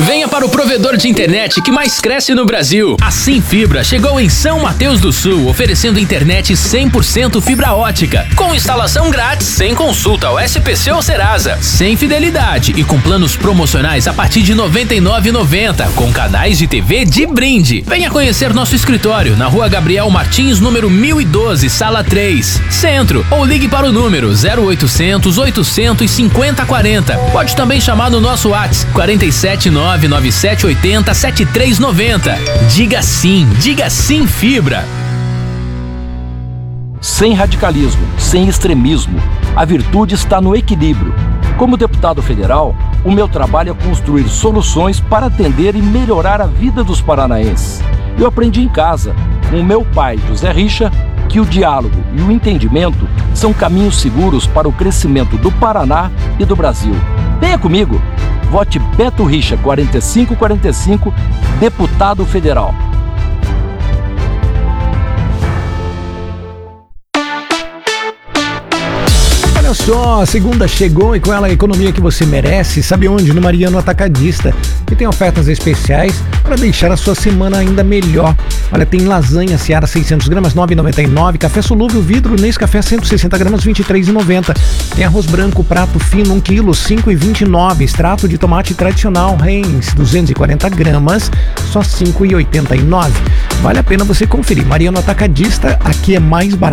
Venha para o provedor de internet que mais cresce no Brasil. A Sem Fibra chegou em São Mateus do Sul, oferecendo internet 100% fibra ótica, com instalação grátis, sem consulta ao SPC ou Serasa, sem fidelidade e com planos promocionais a partir de R$ 99,90, com canais de TV de brinde. Venha conhecer nosso escritório na Rua Gabriel Martins, número 1012, sala 3, Centro, ou ligue para o número 0800 800 5040. Pode também chamar no nosso WhatsApp 47997807390. Diga sim Fibra. Sem radicalismo, sem extremismo, a virtude está no equilíbrio. Como deputado federal, o meu trabalho é construir soluções para atender e melhorar a vida dos paranaenses. Eu aprendi em casa, com o meu pai, José Richa, que o diálogo e o entendimento são caminhos seguros para o crescimento do Paraná e do Brasil. Venha comigo! Vote Beto Richa 4545, deputado federal. Olha só, a segunda chegou e com ela a economia que você merece. Sabe onde? No Mariano Atacadista, que tem ofertas especiais para deixar a sua semana ainda melhor. Olha, tem lasanha Seara 600 gramas, R$ 9,99. Café solúvel vidro Nescafé 160 gramas, R$ 23,90. Tem arroz branco prato fino 1 kg, R$ 5,29. Extrato de tomate tradicional Heinz 240 gramas, só R$ 5,89. Vale a pena você conferir. Mariano Atacadista, aqui é mais barato.